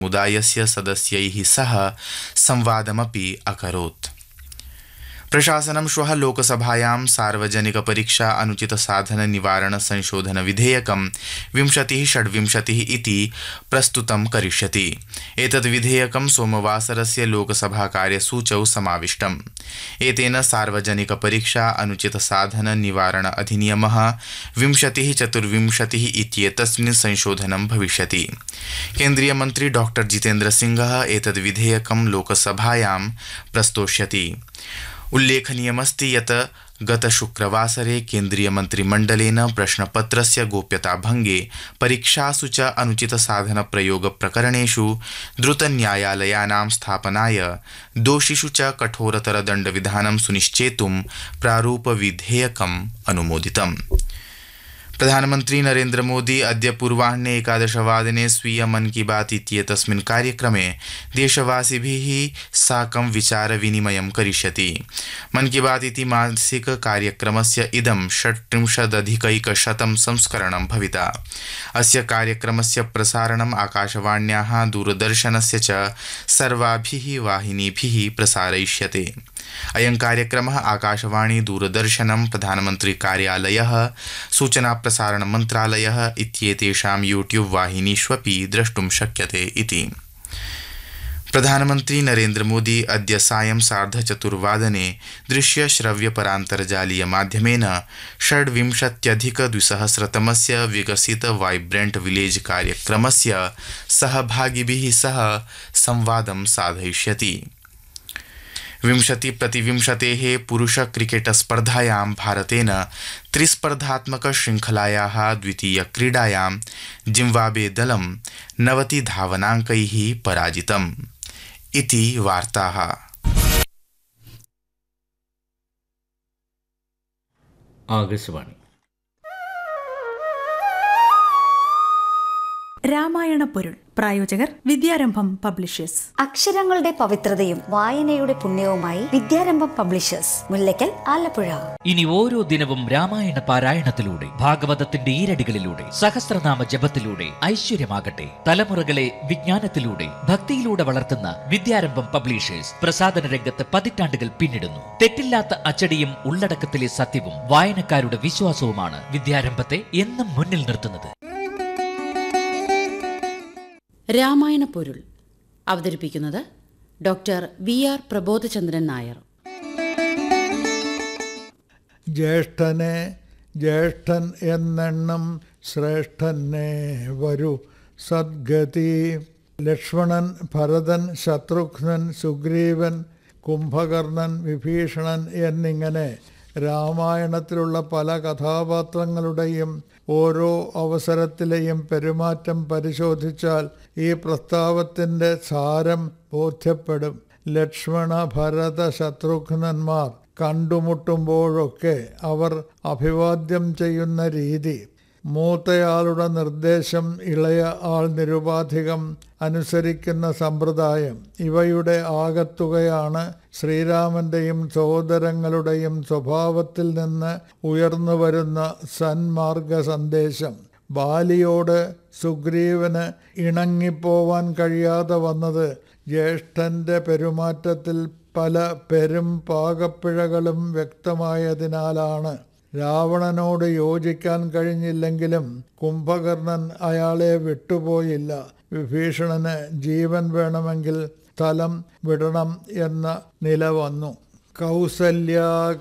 समुदायस्य सदस्यैः सह संवादमपि अकरोत्। प्रशासनं श्वः लोकसभायां सार्वजनिकपरीक्षा अनुचितसाधननिवारण संशोधनविधेयकं 2026 इति प्रस्तुतं करिष्यति। एतद् विधेयकं सोमवासरस्य लोकसभाकार्यसूचौ समाविष्टम्। एतेन सार्वजनिकपरीक्षा अनुचितसाधननिवारण अधिनियमः 2024 इत्येतस्मिन् संशोधनं भविष्यति। केन्द्रीयमन्त्री डॉ जितेन्द्रसिंहः एतद् विधेयकं लोकसभायां प्रस्तोष्यति। उल्लेखनीयमस्ति यत् गतशुक्रवासरे केन्द्रीयमन्त्रिमण्डलेन प्रश्नपत्रस्य गोप्यताभङ्गे परीक्षासु च अनुचितसाधनप्रयोगप्रकरणेषु द्रुतन्यायालयानां स्थापनाय दोषिषु च कठोरतरदण्डविधानं सुनिश्चेतुं प्रारूपविधेयकम् अनुमोदितम्। प्रधानमन्त्री नरेन्द्र मोदी अद्य पूर्वाह्ने 11:00 स्वीय मन की बात इत्येतस्मिन् कार्यक्रमे देशवासिभिः साकं विचारविनिमयं करिष्यति। मन की बात इति मासिक कार्यक्रमस्य इदं 36अधिकैकशतं संस्करणं भविता। अस्य कार्यक्रमस्य प्रसारणम् आकाशवाण्याः दूरदर्शनस्य च सर्वाभिः वाहिनीभिः प्रसारयिष्यते। अयं कार्यक्रमः आकाशवाणी, दूरदर्शनं, प्रधानमन्त्री कार्यालयः, सूचना प्रसारण मन्त्रालयः इत्येतेषां यूट्यूब वाहिनीष्वपि द्रष्टुं शक्यते इति। प्रधानमन्त्री नरेन्द्र मोदी अद्य सायं 4:30 दृश्यश्रव्यपरान्तर्जालीय माध्यमेन 26अधिक-2000तमस्य विकसित वाइब्रेंट विलेज कार्यक्रमस्य सहभागिभिः सह संवादं साधयिष्यति। 20-20 पुरुष क्रिकेट स्पर्धायां भारतेन त्रिस्पर्धात्मक श्रृंखलायाः द्वितीयक्रीडायां जिम्बाब्वे दलं 90 धावनाङ्कैः पराजितम् इति वार्ताः। ആകാശവാണി രാമായണ പൊരുൾ പ്രായോജകർ വിദ്യാരംഭം പബ്ലിഷേഴ്സ്. അക്ഷരങ്ങളുടെ പവിത്രതയും വായനയുടെ പുണ്യവുമായി വിദ്യാരംഭം പബ്ലിഷേഴ്സ്, മുല്ലയ്ക്കൽ, ആലപ്പുഴ. ഇനി ഓരോ ദിനവും രാമായണ പാരായണത്തിലൂടെ, ഭാഗവതത്തിന്റെ ഈരടികളിലൂടെ, സഹസ്രനാമ ജപത്തിലൂടെ ഐശ്വര്യമാകട്ടെ. തലമുറകളെ വിജ്ഞാനത്തിലൂടെ, ഭക്തിയിലൂടെ വളർത്തുന്ന വിദ്യാരംഭം പബ്ലിഷേഴ്സ് പ്രസാധന രംഗത്ത് പതിറ്റാണ്ടുകൾ പിന്നിടുന്നു. തെറ്റില്ലാത്ത അച്ചടിയും ഉള്ളടക്കത്തിലെ സത്യവും വായനക്കാരുടെ വിശ്വാസവുമാണ് വിദ്യാരംഭത്തെ എന്നും മുന്നിൽ നിർത്തുന്നത്. രാമായണ പൊരുൾ അവതരിപ്പിക്കുന്നത് ഡോക്ടർ VR പ്രബോധചന്ദ്രൻ നായർ. ജ്യേഷ്ഠനെ ജ്യേഷ്ഠൻ എന്നെണ്ണം ശ്രേഷ്ഠനെ വരൂ സദ്ഗതി. ലക്ഷ്മണൻ, ഭരതൻ, ശത്രുഘ്നൻ, സുഗ്രീവൻ, കുംഭകർണൻ, വിഭീഷണൻ എന്നിങ്ങനെ രാമായണത്തിലുള്ള പല കഥാപാത്രങ്ങളുടെയും ഓരോ അവസരത്തിലെയും പെരുമാറ്റം പരിശോധിച്ചാൽ ഈ പ്രസ്താവത്തിൻ്റെ സാരം ബോധ്യപ്പെടും. ലക്ഷ്മണ, ഭരത, ശത്രുഘ്നന്മാർ കണ്ടുമുട്ടുമ്പോഴൊക്കെ അവർ അഭിവാദ്യം ചെയ്യുന്ന രീതി, മൂത്തയാളുടെ നിർദ്ദേശം ഇളയ ആൾ നിരുപാധികം അനുസരിക്കുന്ന സമ്പ്രദായം, ഇവയുടെ ആകത്തുകയാണ് ശ്രീരാമൻ്റെയും സഹോദരങ്ങളുടെയും സ്വഭാവത്തിൽ നിന്ന് ഉയർന്നു വരുന്ന സന്മാർഗ സന്ദേശം. ബാലിയോട് സുഗ്രീവന് ഇണങ്ങിപ്പോവാൻ കഴിയാതെ വന്നത് ജ്യേഷ്ഠൻ്റെ പെരുമാറ്റത്തിൽ പല പെരും പാകപ്പിഴകളും വ്യക്തമായതിനാലാണ്. രാവണനോട് യോജിക്കാൻ കഴിഞ്ഞില്ലെങ്കിലും കുംഭകർണൻ അയാളെ വിട്ടുപോയില്ല. വിഭീഷണന് ജീവൻ വേണമെങ്കിൽ സ്ഥലം വിടണം എന്ന നില വന്നു. കൗസല്യ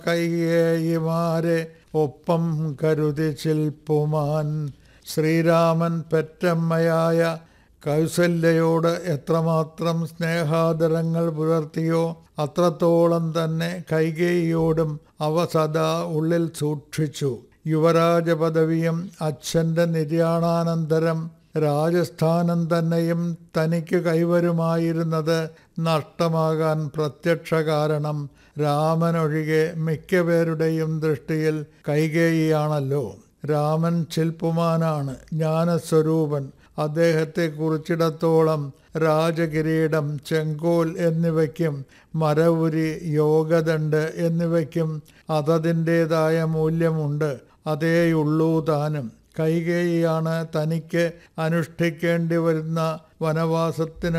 കൈകേയിമാരെ ഒപ്പം കരുതി ചിൽപ്പുമാൻ. ശ്രീരാമൻ പെറ്റമ്മയായ കൗസല്യയോട് എത്രമാത്രം സ്നേഹാദരങ്ങൾ പുലർത്തിയോ അത്രത്തോളം തന്നെ കൈകേയിയോടും അവ സദാ ഉള്ളിൽ സൂക്ഷിച്ചു. യുവരാജ പദവിയും അച്ഛൻ്റെ നിര്യാണാനന്തരം രാജസ്ഥാനം തന്നെയും തനിക്ക് കൈവരുമായിരുന്നത് നഷ്ടമാകാൻ പ്രത്യക്ഷ കാരണം രാമനൊഴികെ മിക്കപേരുടെയും ദൃഷ്ടിയിൽ കൈകേയിയാണല്ലോ. രാമൻ ശില്പുമാനാണ്, ജ്ഞാനസ്വരൂപൻ. അദ്ദേഹത്തെ കുറിച്ചിടത്തോളം രാജകിരീടം, ചെങ്കോൽ എന്നിവയ്ക്കും മരവുരി, യോഗദണ്ഡ് എന്നിവയ്ക്കും അതതിൻ്റേതായ മൂല്യമുണ്ട്. അതേയുള്ളൂ താനും. കൈകേയിയാണ് തനിക്ക് അനുഷ്ഠിക്കേണ്ടി വരുന്ന വനവാസത്തിന്